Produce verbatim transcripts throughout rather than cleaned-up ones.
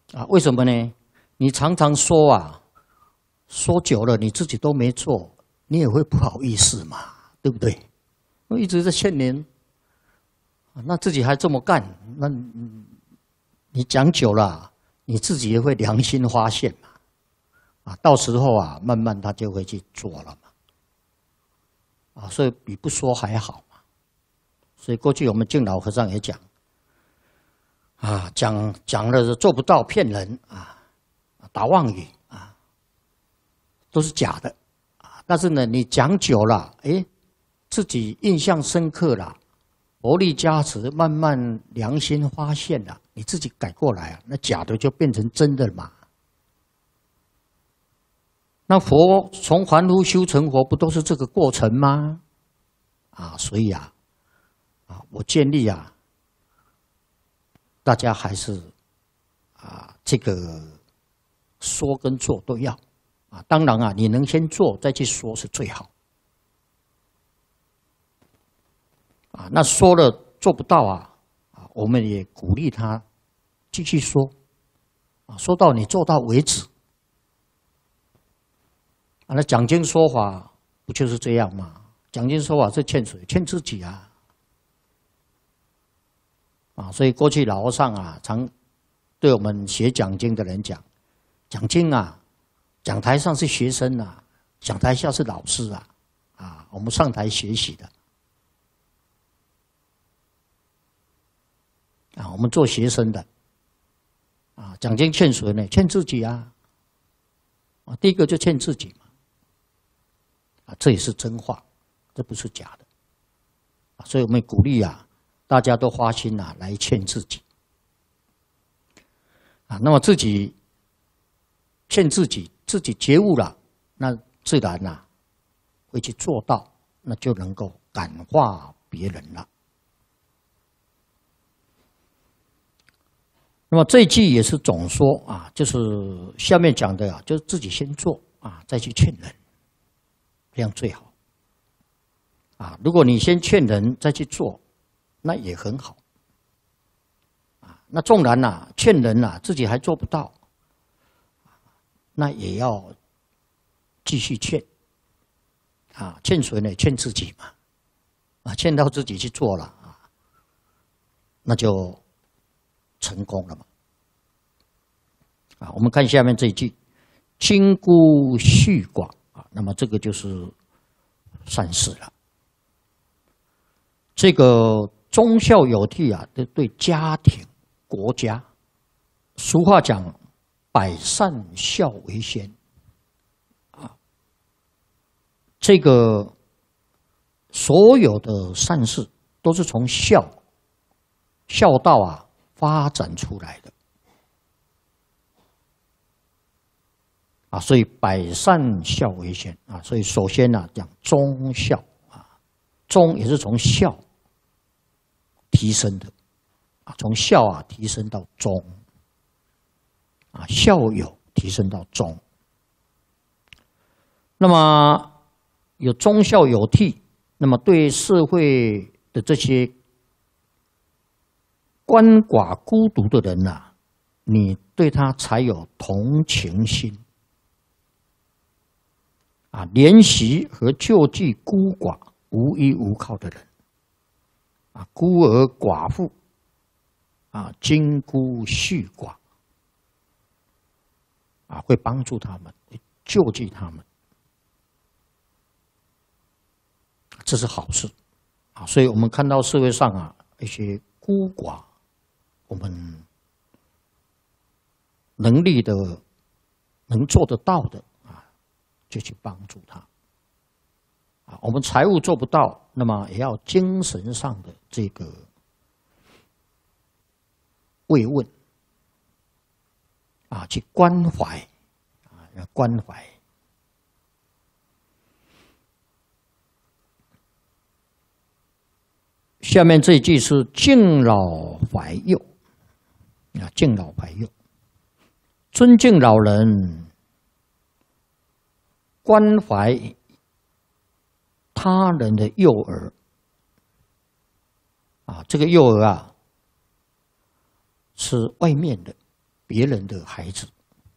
啊，为什么呢？你常常说啊，说久了你自己都没做，你也会不好意思嘛，对不对？我一直在劝人，那自己还这么干，那你讲久了，你自己也会良心发现嘛。啊，到时候啊，慢慢他就会去做了嘛。啊，所以比不说还好嘛。所以过去我们敬老和尚也讲，啊，讲讲了做不到，骗人啊，打妄语啊，都是假的啊。但是呢，你讲久了，哎，自己印象深刻了，佛力加持，慢慢良心发现了，你自己改过来啊，那假的就变成真的了嘛。那佛从凡夫修成佛，不都是这个过程吗？啊，所以啊，啊，我建议啊，大家还是啊，这个说跟做都要啊。当然啊，你能先做再去说是最好啊。那说了做不到啊，啊，我们也鼓励他继续说啊，说到你做到为止。啊，那讲经说法不就是这样吗？讲经说法是劝谁？劝自己啊！啊，所以过去老和尚啊，常对我们学讲经的人讲：讲经啊，讲台上是学生啊，讲台下是老师啊，啊，我们上台学习的啊，我们做学生的啊，讲经劝谁呢？劝自己啊！啊，第一个就劝自己嘛。啊，这也是真话，这不是假的，啊，所以我们鼓励啊，大家都花心啊来劝自己，啊，那么自己劝自己，自己觉悟了，那自然呐，啊，会去做到，那就能够感化别人了。那么这一句也是总说啊，就是下面讲的啊，就是自己先做啊，再去劝人。这样最好啊！如果你先劝人再去做，那也很好啊。那纵然呐，啊，劝人呐，啊，自己还做不到，那也要继续劝啊。劝谁呢？劝自己嘛啊，劝到自己去做了啊，那就成功了嘛啊。我们看下面这一句：金箍续寡。那么这个就是善事了。这个忠孝有替啊，对对家庭、国家，俗话讲“百善孝为先”啊。这个所有的善事都是从孝孝道啊发展出来的。啊，所以百善孝为先啊，所以首先呢，啊，讲忠孝啊，忠也是从孝提升的啊，从孝啊提升到忠啊，孝友提升到忠。那么有忠孝有替，那么对社会的这些鳏寡孤独的人呐，啊，你对他才有同情心。啊，怜惜和救济孤寡无依无靠的人，啊，孤儿寡妇，啊，金箍续寡，啊，会帮助他们，会救济他们，这是好事，啊，所以我们看到社会上啊一些孤寡，我们能力的能做得到的。就去帮助他，啊，我们财务做不到，那么也要精神上的这个慰问，啊，去关怀，啊，要关怀。下面这一句是敬老怀幼，啊，敬老怀幼，尊敬老人。关怀他人的幼儿啊，这个幼儿啊是外面的别人的孩子。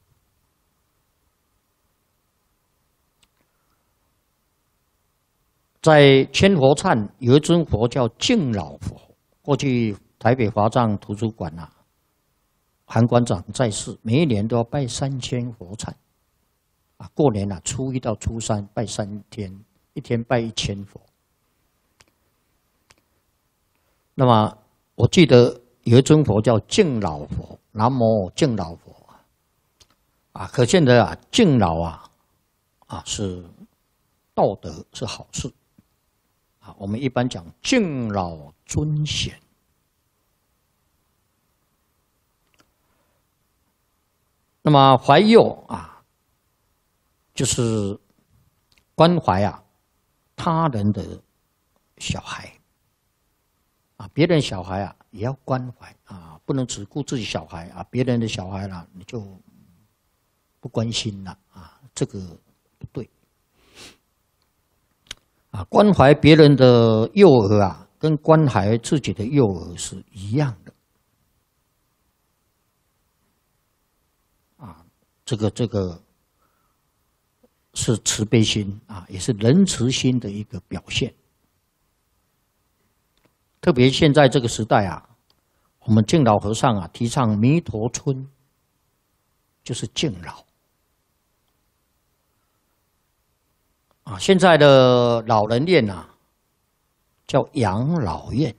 在千佛忏有一尊佛叫敬老佛，过去台北华藏图书馆啊，韩馆长在世，每一年都要拜三千佛忏，啊，过年啊，初一到初三拜三天，一天拜一千佛。那么我记得有一尊佛叫敬老佛，南无敬老佛，啊，可见的啊，敬老啊，啊是道德，是好事。啊，我们一般讲敬老尊贤。那么怀幼啊，就是关怀啊他人的小孩啊，别人小孩啊也要关怀啊，不能只顾自己小孩啊，别人的小孩啦你就不关心了啊，这个不对。啊，关怀别人的幼儿啊，跟关怀自己的幼儿是一样的。啊，这个这个是慈悲心啊，也是仁慈心的一个表现。特别现在这个时代啊，我们敬老和尚啊，提倡弥陀村，就是敬老。啊，现在的老人院啊，叫养老院。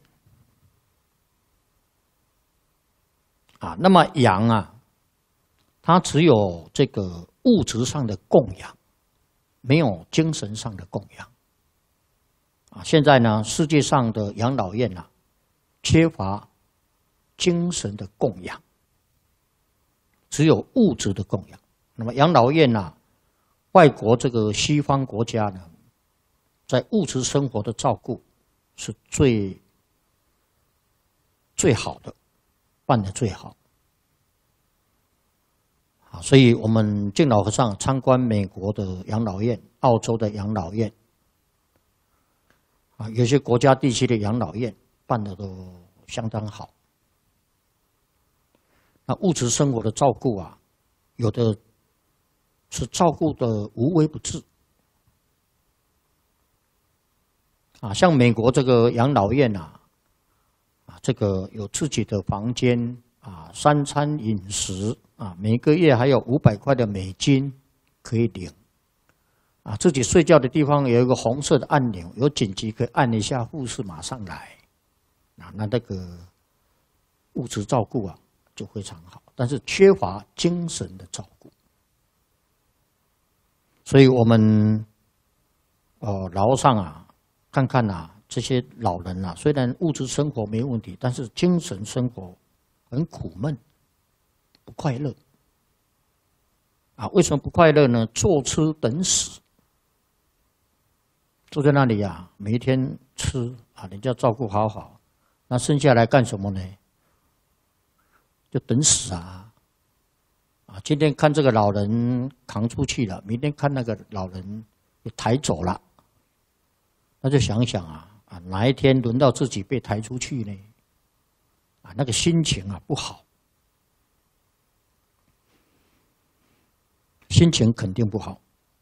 啊，那么养啊，它只有这个物质上的供养，没有精神上的供养。啊，现在呢，世界上的养老院啊，缺乏精神的供养，只有物质的供养。那么养老院啊，外国这个西方国家呢，在物质生活的照顾是最最好的，办得最好。啊，所以我们敬老和尚参观美国的养老院、澳洲的养老院，啊，有些国家地区的养老院办得都相当好。那物质生活的照顾啊，有的是照顾的无微不至。啊，像美国这个养老院啊，啊，这个有自己的房间啊，三餐饮食啊，每个月还有五百块的美金可以领。啊，自己睡觉的地方有一个红色的按钮，有紧急可以按一下，护士马上来。啊，那那个物质照顾啊就非常好，但是缺乏精神的照顾。所以我们哦，老上啊，看看啊，这些老人啊，虽然物质生活没问题，但是精神生活很苦闷，不快乐。啊，为什么不快乐呢？坐吃等死，坐在那里啊，每一天吃啊，人家照顾好好，那剩下来干什么呢？就等死啊！啊，今天看这个老人扛出去了，明天看那个老人也抬走了，那就想想啊啊，哪一天轮到自己被抬出去呢？啊，那个心情啊不好，心情肯定不好。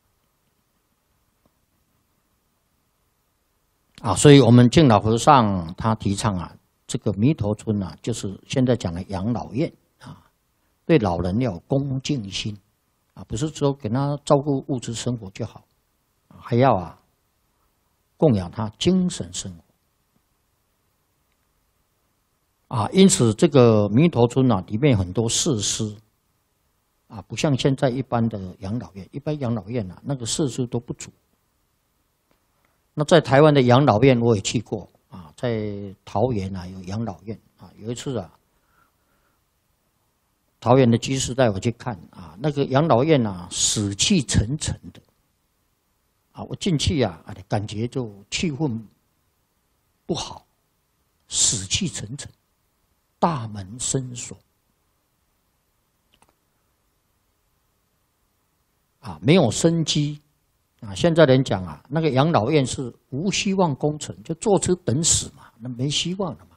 啊，所以我们敬老和尚他提倡啊，这个弥陀村啊，就是现在讲的养老院啊，对老人要有恭敬心啊，不是说给他照顾物质生活就好，还要啊供养他精神生活啊。因此，这个弥陀村啊，里面很多设施啊，不像现在一般的养老院，一般养老院啊，那个设施都不足。那在台湾的养老院我也去过啊，在桃园啊有养老院啊，有一次啊，桃园的居士带我去看啊，那个养老院啊死气沉沉的，啊，我进去啊，感觉就气氛不好，死气沉沉，大门深锁，啊，没有生机。啊，现在人讲啊，那个养老院是无希望工程，就坐吃等死嘛，那没希望了嘛。